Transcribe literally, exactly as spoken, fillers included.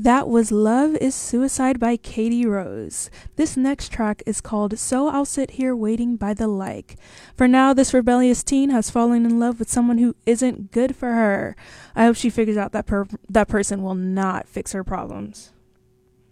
That was Love is Suicide by Katie Rose. This next track is called So I'll Sit Here Waiting by the Lake. For now, this rebellious teen has fallen in love with someone who isn't good for her. I hope she figures out that per- that person will not fix her problems.